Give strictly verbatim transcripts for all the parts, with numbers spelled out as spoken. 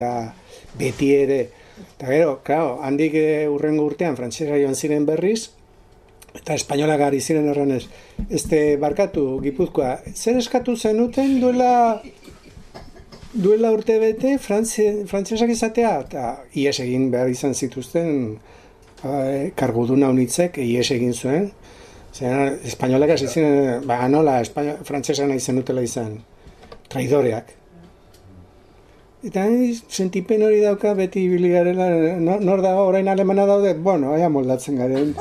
beti ere. Eta gero, claro, handik e, urrengo urtean frantsesa joan ziren berriz, eta espainola gari ziren erranez. Este barkatu, Gipuzkoa, zer eskatu zenuten duela duela urte bete frantsesak izatea? Eta ies egin behar izan zituzten e, karguduna unitzek, ies egin zuen. Zer, espainolak hasi ziren, ba, nola, frantsesa nahi zenutela izan. Traidoreak. Eta sentipen hori dauka beti ibili garela, nor dago, orain alemana daude, bueno, ea moldatzen garen.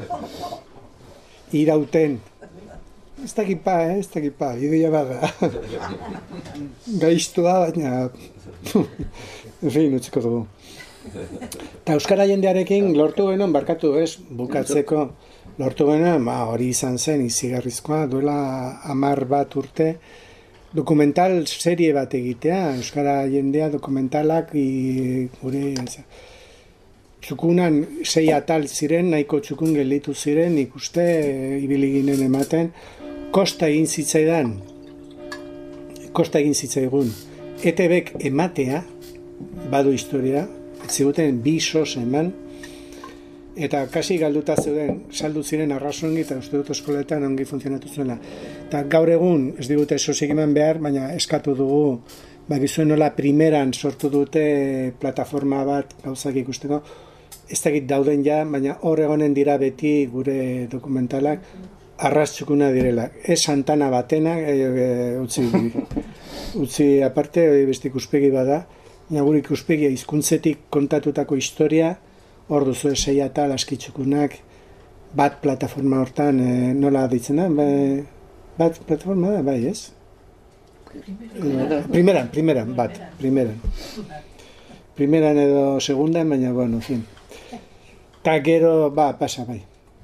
Irauten. Ez dakipa, eh? ez dakipa, ideia bada. Gaiztua, baina... en fin, utziko dugu. Eta euskara jendearekin lortu genuen, barkatu ez, bukatzeko, lortu genuen, ba, hori izan zen, izigarrizkoa, duela hamar bat urte, dokumental serie bat egitea, euskara jendea dokumentalak i, gure txukunan sei atal ziren, nahiko txukun gelditu ziren, ikuste ibili ginen ematen, kosta egin zitzaidan, kosta egin zitzaigun, E T Bek ematea, badu historia, ziguten bi sos eman, eta kasi galduta zeuden, saldu ziren arrasongi eta uste dut eskoletan ongi funtzionatu zuela. Eta gaur egun, ez digute sosik eman behar, baina eskatu dugu, bakizuen nola primeran sortu dute plataforma bat gauzak ikusteko, ez dakit dauden ja, baina hor egonen dira beti gure dokumentalak arrastxukuna direla. Ez Santana batena, e, e, utzi, utzi aparte, beste ikuspegi bada, baina gure ikuspegia hizkuntzetik kontatutako historia, hor duzu sei atal askitzukunak, bat plataforma hortan, e, nola ditzen da? Bat plataforma da, bai, ez? Primeran. Primeran, primeran, bat, primeran. Primeran edo segundan, baina, bueno, fin. Ta gero, ba, pasa, bai.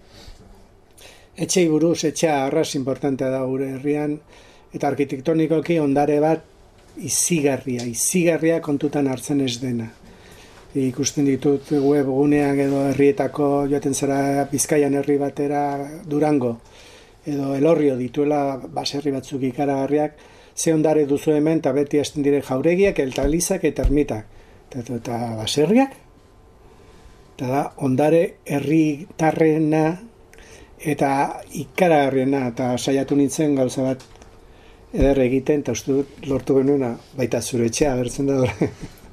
Etxei buruz, etxea arras importantea da gure herrian, eta arkitektonikoki ondare bat izigarria, izigarria kontutan hartzen ez dena. Ikusten ditut webguneak edo herrietako joaten zara Bizkaian herri batera Durango edo Elorrio dituela baserri batzuk ikaragarriak, ze ondare duzu hemen eta beti hasten dire jauregiak, eltalizak eta ermitak. Eta, eta baserriak? Eta da ondare herritarrena eta ikaragarriena, eta saiatu nintzen gauza bat eder egiten, eta uste dut lortu genuena, baita zure etxea agertzen da dure.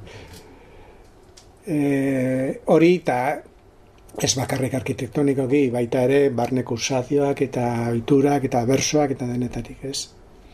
E, hori eta ez bakarrik arkitektonikoki, baita ere barne kursadioak eta oiturak eta bersoak eta denetarik, ez?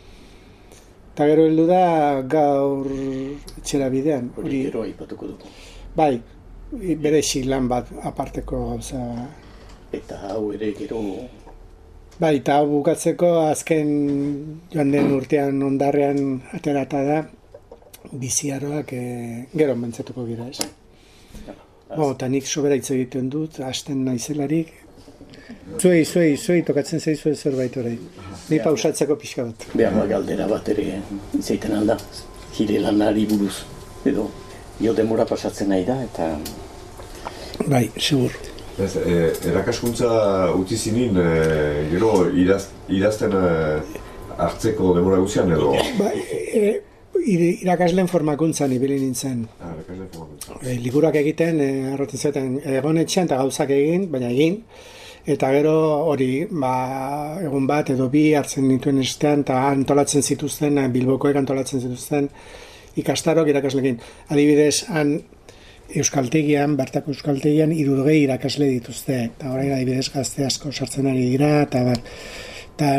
Eta gero heldu da gaur etxera bidean. Hori gero aipatuko dugu. Bai, bere lan bat aparteko gauza. Eta hau ere gero... Bai, eta hau bukatzeko azken joan den urtean ondarrean aterata da biziaroak e, gero mentzatuko gira, ez? Bo, eta nik sobera hitz egiten dut, hasten naizelarik. Zuei, zuei, zuei, tokatzen zaizue zerbait hori. Ni pausatzeko pixka bat. Behar galdera bat ere zeiten alda, jire lanari buruz. Edo, jo demora pasatzen nahi da, eta... Bai, segur. Ez, e, erakaskuntza utzi zinin, e, gero idaz, idazten e, hartzeko demora guzian edo? Bai, e, irakasleen formakuntzan ibili nintzen. Ah, irakasleen formakuntzan. E, liburuak egiten, e, arrotzen zaten, egon etxean eta gauzak egin, baina egin. Eta gero hori, ba, egun bat edo bi hartzen nituen estean, eta antolatzen zituzten, Bilbokoek antolatzen zituzten ikastarok irakaslekin. Adibidez, han Euskaltegian, bertako Euskaltegian, hirurogei irakasle dituzte. Eta orain adibidez gazte asko sartzen ari dira, eta bar, eta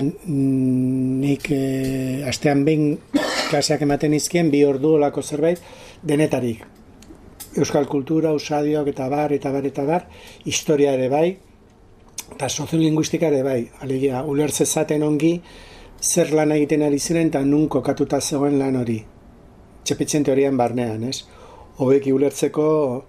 nik e, astean behin klaseak ematen izkien, bi ordu olako zerbait, denetarik. Euskal kultura, usadioak eta bar, eta bar, eta bar, historia ere bai, eta soziolinguistika ere bai. Alegia, ulertzezaten ongi, zer lan egiten ari ziren, eta nun kokatuta zegoen lan hori. Txepitzen teorian barnean, ez? Hobeki ulertzeko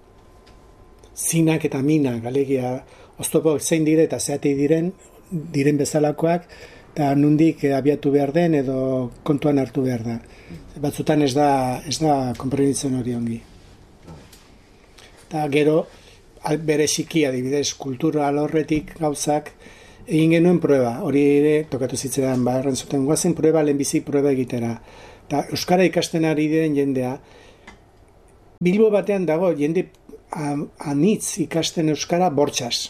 zinak eta minak, alegia, oztopoak zein dire eta zeatei diren, diren bezalakoak, eta nundik abiatu behar den edo kontuan hartu behar da. Batzutan ez da, ez da konprenitzen hori ongi. Eta gero, bereziki adibidez, kultura alorretik gauzak, egin genuen proeba, hori ere tokatu zitzaidan, ba, errantzuten guazen proeba, lehenbizi proeba egitera. Eta euskara ikasten ari diren jendea, Bilbo batean dago jende anitz ikasten euskara bortxaz.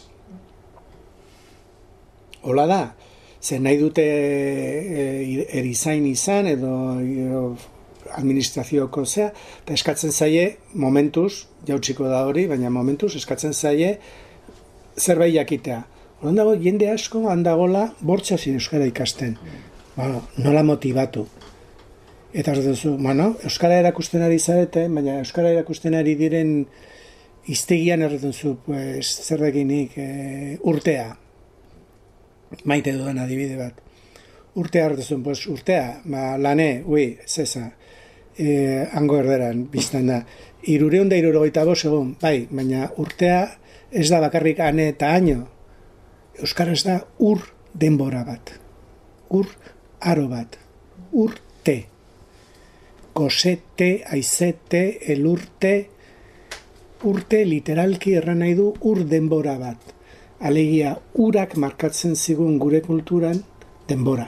Hola da, ze nahi dute erizain izan edo administrazioko zea, eta eskatzen zaie momentuz, jautsiko da hori, baina momentuz eskatzen zaie zerbait jakitea. Horan dago jende asko handagola bortxaz euskara ikasten. Bueno, nola motibatu. Eta ez duzu, bueno, euskara erakusten ari zarete, baina euskara erakusten ari diren iztegian erretzen zu, pues, zer dekinik e, urtea. Maite dudan adibide bat. Urtea erretzen, pues, urtea, ba, lane, ui, zeza, e, hango erderan, biztan da. Irureun da irurogeita bost egun, bai, baina urtea ez da bakarrik ane eta aino. Euskaraz da ur denbora bat. Ur aro bat. Urte. Gozete, aizete, elurte, urte literalki erran nahi du ur denbora bat. Alegia, urak markatzen zigun gure kulturan denbora.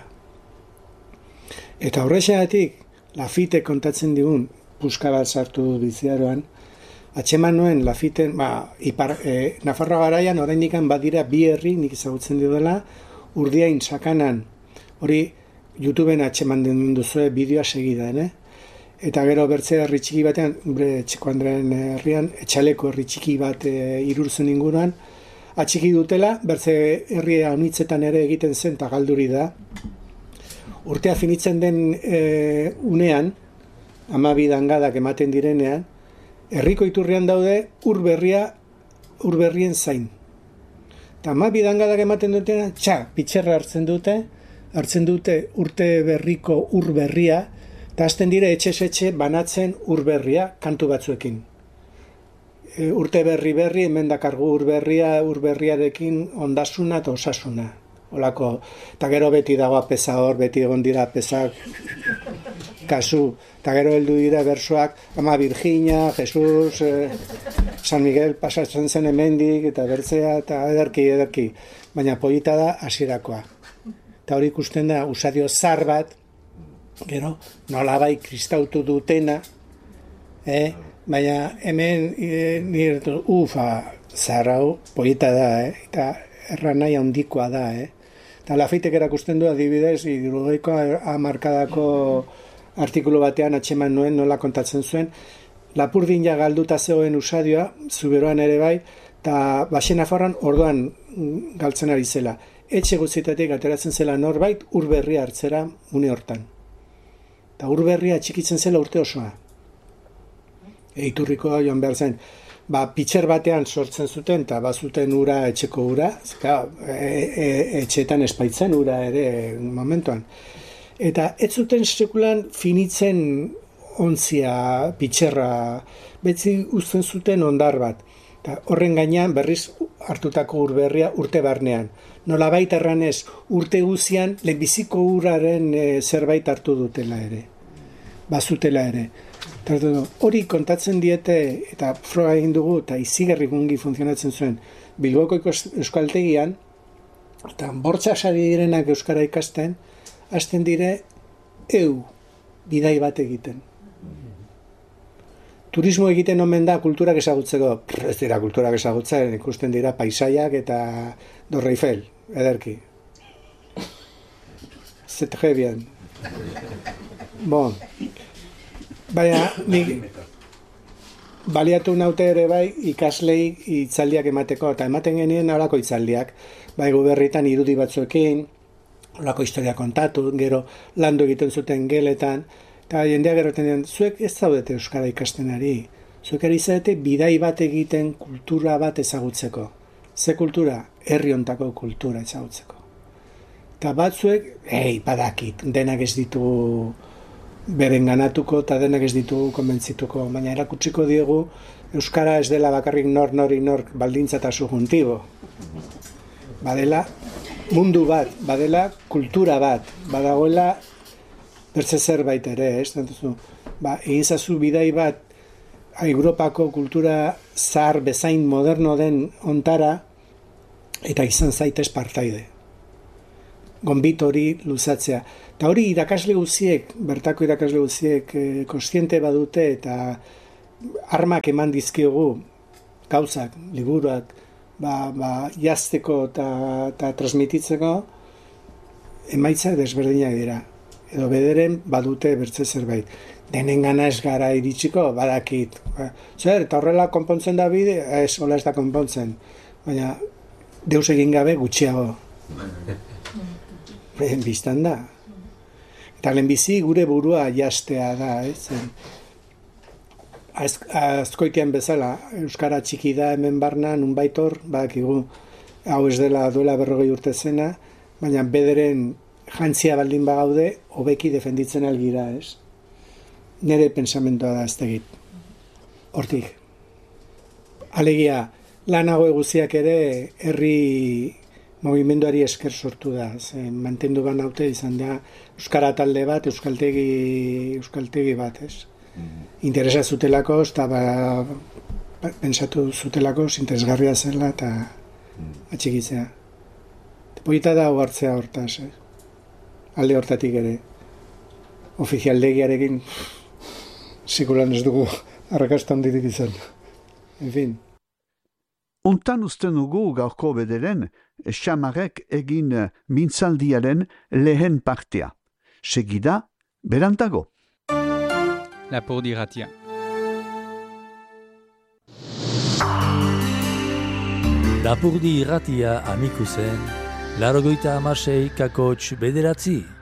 Eta horrexegatik, Lafite kontatzen digun, puska bat sartu biziaroan, atxeman nuen Lafiten, ba, ipar, e, Nafarroa garaian, oraindik badira bi herri, nik ezagutzen dudala, Urdiain, Sakanan, hori YouTubeen atxeman den duzue bideoa segidan, eh? Eta gero bertze herri txiki batean, gure Txeko Andrean herrian, etxaleko herri txiki bat e, Irurzen inguruan, atxiki dutela, bertze herria unitzetan ere egiten zen, eta galduri da. Urtea finitzen den e, unean, hamabi dangadak ematen direnean, herriko iturrian daude ur berria, ur berrien zain. Eta hamabi dangadak ematen dutena, txa, pitxerra hartzen dute, hartzen dute urte berriko ur berria, eta azten dire etxe-etxe banatzen ur berria kantu batzuekin. E, urte berri berri, hemen dakargu ur berria, ur berriarekin ondasuna eta osasuna. Olako, eta gero beti dago apesa hor, beti egon dira apesak kasu, eta gero heldu dira bersoak, ama Virginia, Jesus, eh, San Miguel pasatzen zen hemendik, eta bertzea, eta ederki, ederki, baina polita da hasierakoa. Eta hori ikusten da, usadio zar bat, gero, nolabai kristautu dutena, eh? Baina hemen, e, nire, ufa, zar hau, polita da, eh? Eta erran nahi handikoa da, eh? Eta Lafitek erakusten du adibidez, hirurogeiko hamarkadako artikulu batean atxeman nuen nola kontatzen zuen, Lapurdin ja galduta zegoen usadioa, Zuberoan ere bai, eta Baxen Nafarroan orduan galtzen ari zela. Etxe guztietatik ateratzen zela norbait urberria hartzera une hortan. Eta urberria txikitzen zela urte osoa. Eiturriko joan behar zen. Ba, pitxer batean sortzen zuten, eta bazuten ura etxeko ura, zika, e, e, etxetan espaitzen ura ere momentuan. Eta ez zuten sekulan finitzen ontzia, pitxerra, betzi uzten zuten ondar bat. Eta horren gainean berriz hartutako urberria urte barnean. Nolabait erranez, urte guzian lehenbiziko uraren e, zerbait hartu dutela ere. Bazutela ere. Hori kontatzen diete, eta froga egin dugu, eta izigarri gungi funtzionatzen zuen Bilboko euskaltegian, eta bortxasari direnak euskara ikasten, hasten dire eu bidai bat egiten. Turismo egiten omen da kulturak ezagutzeko, ez dira kulturak ezagutzen, ikusten dira paisaiak eta Torre Eiffel, ederki. Zete bien. Bon. Baina, nik baliatu naute ere bai ikaslei hitzaldiak emateko, eta ematen genien horako hitzaldiak. Bai guberritan irudi batzuekin, horako historia kontatu, gero landu egiten zuten geletan, eta jendeak gero tenen, zuek ez zaudete euskara ikasten ari, zuek ari zaudete bidai bat egiten kultura bat ezagutzeko. Ze kultura? Herri hontako kultura ezagutzeko. Eta batzuek, ei, badakit, denak ez ditugu beren ganatuko eta denak ez ditugu konbentzituko, baina erakutsiko diegu euskara ez dela bakarrik nor nori nor baldintza eta subjuntibo. Badela mundu bat, badela kultura bat, badagoela bertze zerbait ere, ez? Ba, egin zazu bidai bat Europako kultura zahar bezain moderno den ontara eta izan zaitez partaide. Gonbit hori luzatzea. Eta hori irakasle guziek, bertako irakasle guziek, e, kontziente badute eta armak eman dizkiogu gauzak, liburuak, ba, ba, jazteko eta transmititzeko, emaitzak desberdinak dira. Edo bederen badute bertze zerbait. Denen gana ez gara iritsiko, badakit. Ba, zer, eta horrela konpontzen da bide, ez, hola ez da konpontzen. Baina, deus egin gabe gutxiago. Bistan da. Eta lehenbizi gure burua jastea da, ez? Az, azkoitean bezala, Euskara txiki da hemen barna, nunbait hor, badakigu, hau ez dela duela berrogei urte zena, baina bederen jantzia baldin bagaude, hobeki defenditzen algira, ez? Nere pensamentoa da ez tegit. Hortik. Alegia, lanago eguziak ere herri mugimenduari esker sortu da. Ze, mantendu ban haute izan da Euskara talde bat, Euskaltegi, Euskaltegi bat, ez? Interesa zutelako, eta ba, pensatu zutelako, interesgarria zela, eta atxikitzea. Polita da hartzea hortaz, eh? Alde hortatik ere. Ofizialdegiarekin sekulan ez dugu arrakasta handirik izan. En fin. Ontan usten dugu gaurko bederen, Xamarrek egin mintzaldiaren lehen partea. Segida, berantago. Lapurdi irratia. Lapurdi irratia amikuzen, larogoita amasei kakotx bederatzi.